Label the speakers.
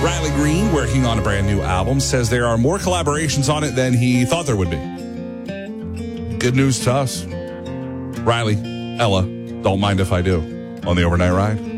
Speaker 1: Riley Green, working on a brand new album, says there are more collaborations on it than he thought there would be. Good news to us. Riley, Ella, don't mind if I do, on the overnight ride.